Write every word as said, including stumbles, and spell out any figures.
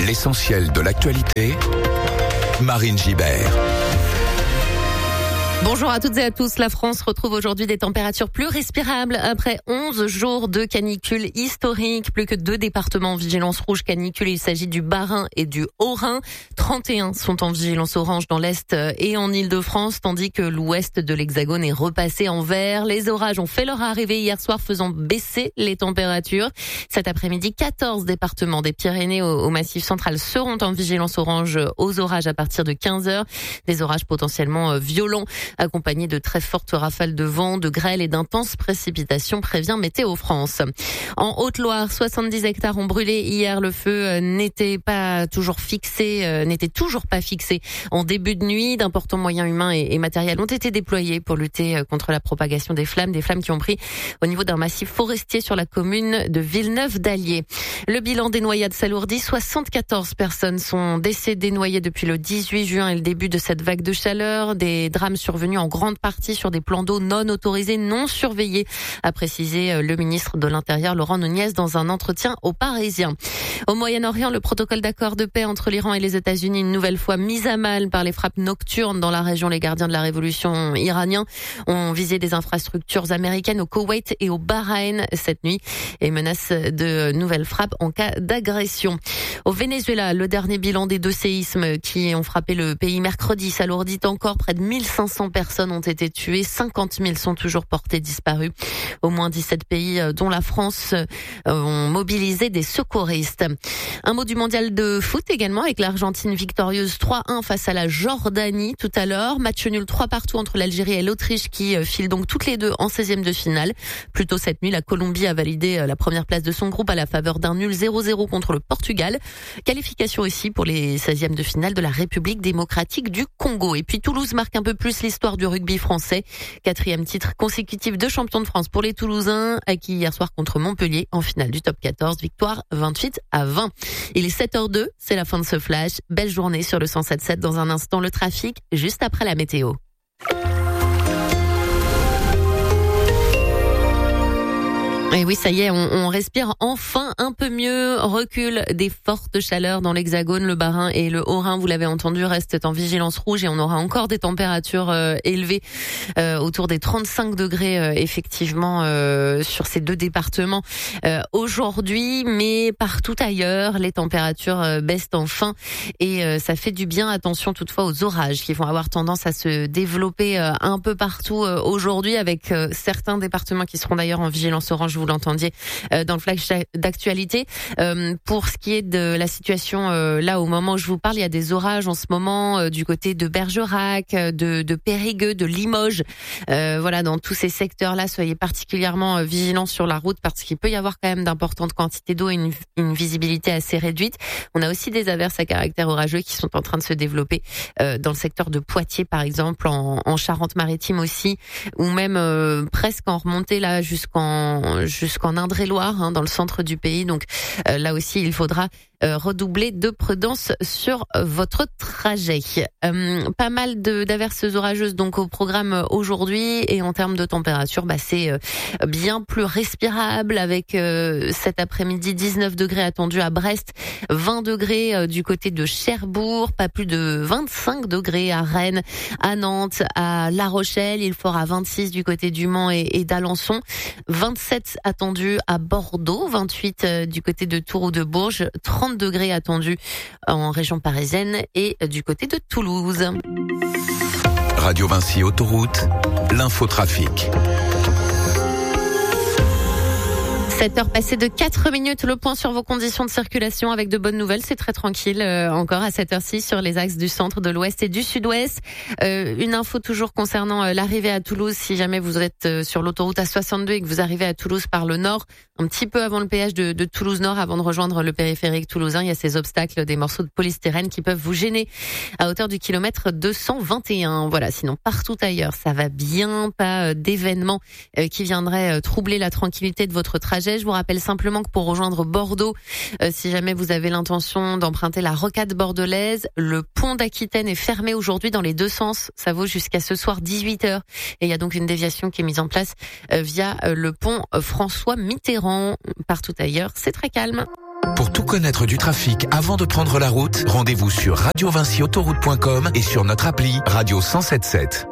L'essentiel de l'actualité, Marine Gibert. Bonjour à toutes et à tous. La France retrouve aujourd'hui des températures plus respirables après onze jours de canicule historique. Plus que deux départements en vigilance rouge canicule. Il s'agit du Bas-Rhin et du Haut-Rhin. trente et un sont en vigilance orange dans l'Est et en Île-de-France, tandis que l'Ouest de l'Hexagone est repassé en vert. Les orages ont fait leur arrivée hier soir, faisant baisser les températures. Cet après-midi, quatorze départements des Pyrénées au, au Massif central seront en vigilance orange aux orages à partir de quinze heures. Des orages potentiellement violents, accompagné de très fortes rafales de vent, de grêle et d'intenses précipitations, prévient Météo France. En Haute-Loire, soixante-dix hectares ont brûlé hier. Le feu n'était pas toujours fixé, n'était toujours pas fixé en début de nuit. D'importants moyens humains et matériels ont été déployés pour lutter contre la propagation des flammes, des flammes qui ont pris au niveau d'un massif forestier sur la commune de Villeneuve-d'Allier. Le bilan des noyades s'alourdit. soixante-quatorze personnes sont décédées noyées depuis le dix-huit juin et le début de cette vague de chaleur. Des drames survenus en grande partie sur des plans d'eau non autorisés, non surveillés, a précisé le ministre de l'Intérieur Laurent Nunez dans un entretien aux Parisiens. Au Moyen-Orient, le protocole d'accord de paix entre l'Iran et les États-Unis une nouvelle fois mis à mal par les frappes nocturnes dans la région. Les gardiens de la révolution iraniens ont visé des infrastructures américaines au Koweït et au Bahreïn cette nuit et menacent de nouvelles frappes en cas d'agression. Au Venezuela, le dernier bilan des deux séismes qui ont frappé le pays mercredi s'alourdit encore. Près de mille cinq cents personnes ont été tuées, cinquante mille sont toujours portées disparues. Au moins dix-sept pays, dont la France, ont mobilisé des secouristes. Un mot du mondial de foot également, avec l'Argentine victorieuse trois un face à la Jordanie tout à l'heure. Match nul trois partout entre l'Algérie et l'Autriche qui filent donc toutes les deux en seizième de finale. Plus tôt cette nuit, la Colombie a validé la première place de son groupe à la faveur d'un nul zéro zéro contre le Portugal. Qualification aussi pour les seizièmes de finale de la République démocratique du Congo. Et puis Toulouse marque un peu plus l'histoire du rugby français. Quatrième titre consécutif de champion de France pour les Toulousains, acquis hier soir contre Montpellier en finale du top quatorze. Victoire vingt-huit à vingt. Il est sept heures deux, c'est la fin de ce flash. Belle journée sur le cent sept sept. Dans un instant, le trafic, juste après la météo. Et oui, ça y est, on, on respire enfin un peu mieux. Recul des fortes chaleurs dans l'Hexagone, le Bas-Rhin et le Haut-Rhin, vous l'avez entendu, restent en vigilance rouge et on aura encore des températures euh, élevées euh, autour des trente-cinq degrés euh, effectivement euh, sur ces deux départements euh, aujourd'hui. Mais partout ailleurs, les températures euh, baissent enfin et euh, ça fait du bien. Attention toutefois aux orages qui vont avoir tendance à se développer euh, un peu partout euh, aujourd'hui avec euh, certains départements qui seront d'ailleurs en vigilance orange. Vous l'entendiez euh, dans le flash d'actualité. Euh, pour ce qui est de la situation euh, là au moment où je vous parle, il y a des orages en ce moment euh, du côté de Bergerac, de, de Périgueux, de Limoges. Euh, voilà, dans tous ces secteurs-là, soyez particulièrement euh, vigilants sur la route parce qu'il peut y avoir quand même d'importantes quantités d'eau et une, une visibilité assez réduite. On a aussi des averses à caractère orageux qui sont en train de se développer euh, dans le secteur de Poitiers par exemple, en, en Charente-Maritime aussi, ou même euh, presque en remontée là jusqu'en jusqu'en Indre-et-Loire, hein, dans le centre du pays. Donc euh, là aussi, il faudra euh, redoubler de prudence sur votre trajet. Euh, pas mal de, d'averses orageuses donc au programme aujourd'hui et en termes de température, bah, c'est euh, bien plus respirable avec euh, cet après-midi dix-neuf degrés attendus à Brest, vingt degrés euh, du côté de Cherbourg, pas plus de vingt-cinq degrés à Rennes, à Nantes, à La Rochelle, il fera vingt-six du côté du Mans et, et d'Alençon, vingt-sept attendu à Bordeaux, vingt-huit du côté de Tours ou de Bourges, trente degrés attendus en région parisienne et du côté de Toulouse. Radio Vinci Autoroute, l'infotrafic. sept heures passées de quatre minutes, le point sur vos conditions de circulation avec de bonnes nouvelles. C'est très tranquille euh, encore à cette heure-ci sur les axes du centre, de l'ouest et du sud-ouest. Euh, une info toujours concernant euh, l'arrivée à Toulouse. Si jamais vous êtes euh, sur l'autoroute A soixante-deux et que vous arrivez à Toulouse par le nord, un petit peu avant le péage de, de Toulouse-Nord, avant de rejoindre le périphérique toulousain, il y a ces obstacles, des morceaux de polystyrène qui peuvent vous gêner à hauteur du kilomètre deux cent vingt et un. Voilà, sinon partout ailleurs, ça va bien, pas euh, d'événements euh, qui viendraient euh, troubler la tranquillité de votre trajet. Je vous rappelle simplement que pour rejoindre Bordeaux, euh, si jamais vous avez l'intention d'emprunter la rocade bordelaise, le pont d'Aquitaine est fermé aujourd'hui dans les deux sens. Ça vaut jusqu'à ce soir dix-huit heures. Et il y a donc une déviation qui est mise en place euh, via euh, le pont François Mitterrand. Partout ailleurs, c'est très calme. Pour tout connaître du trafic avant de prendre la route, rendez-vous sur radio vinci autoroute point com et sur notre appli Radio cent sept sept.